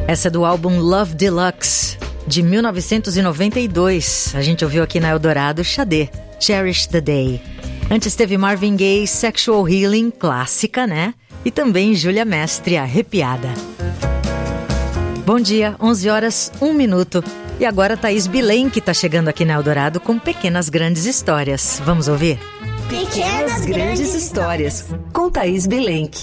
Essa é do álbum Love Deluxe, de 1992. A gente ouviu aqui na Eldorado Xadê, Cherish the Day. Antes teve Marvin Gaye, Sexual Healing, clássica, né? E também Júlia Mestre, Arrepiada. Bom dia, 11 horas, 1 minuto. E agora Thaís Bilenque está chegando aqui na Eldorado com Pequenas Grandes Histórias. Vamos ouvir? Pequenas Grandes Histórias, com Thaís Bilenque.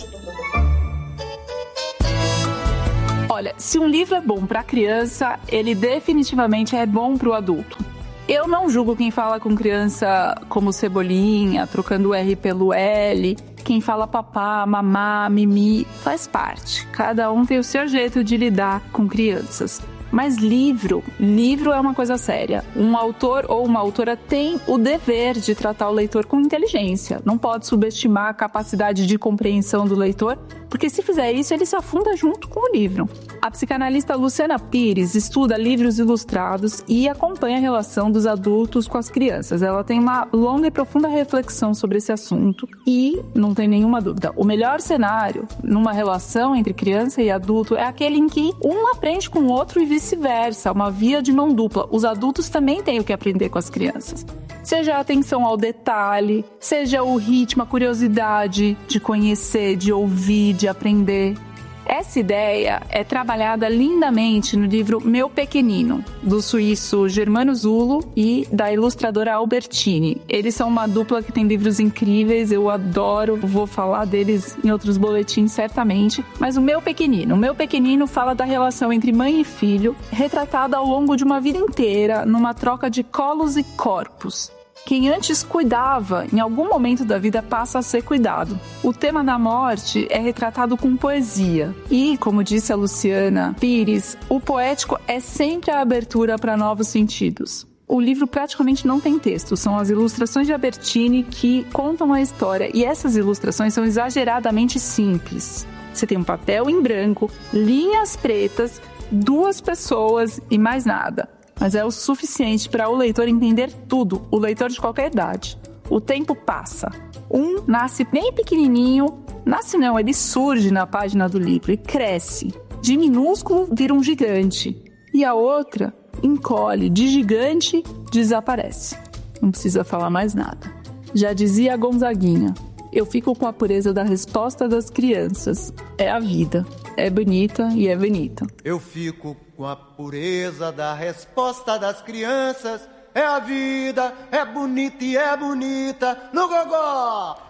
Olha, se um livro é bom para a criança, ele definitivamente é bom para o adulto. Eu não julgo quem fala com criança como Cebolinha, trocando o R pelo L, quem fala papá, mamá, mimi, faz parte. Cada um tem o seu jeito de lidar com crianças. Mas livro é uma coisa séria. Um autor ou uma autora tem o dever de tratar o leitor com inteligência. Não pode subestimar a capacidade de compreensão do leitor, porque se fizer isso, ele se afunda junto com o livro. A psicanalista Luciana Pires estuda livros ilustrados e acompanha a relação dos adultos com as crianças. Ela tem uma longa e profunda reflexão sobre esse assunto e, não tem nenhuma dúvida, o melhor cenário numa relação entre criança e adulto é aquele em que um aprende com o outro e vice-versa, uma via de mão dupla. Os adultos também têm o que aprender com as crianças. Seja a atenção ao detalhe, seja o ritmo, a curiosidade de conhecer, de ouvir, de aprender. Essa ideia é trabalhada lindamente no livro Meu Pequenino, do suíço Germano Zulo e da ilustradora Albertini. Eles são uma dupla que tem livros incríveis, eu adoro, vou falar deles em outros boletins certamente. Mas o Meu Pequenino fala da relação entre mãe e filho, retratada ao longo de uma vida inteira, numa troca de colos e corpos. Quem antes cuidava, em algum momento da vida passa a ser cuidado. O tema da morte é retratado com poesia. E, como disse a Luciana Pires, o poético é sempre a abertura para novos sentidos. O livro praticamente não tem texto, são as ilustrações de Albertini que contam a história. E essas ilustrações são exageradamente simples. Você tem um papel em branco, linhas pretas, 2 pessoas e mais nada. Mas é o suficiente para o leitor entender tudo, o leitor de qualquer idade. O tempo passa. Um nasce bem pequenininho, ele surge na página do livro e cresce. De minúsculo vira um gigante. E a outra encolhe, de gigante desaparece. Não precisa falar mais nada. Já dizia a Gonzaguinha, eu fico com a pureza da resposta das crianças. É a vida. É bonita e é bonita. Eu fico com a pureza da resposta das crianças. É a vida, é bonita e é bonita. No gogó!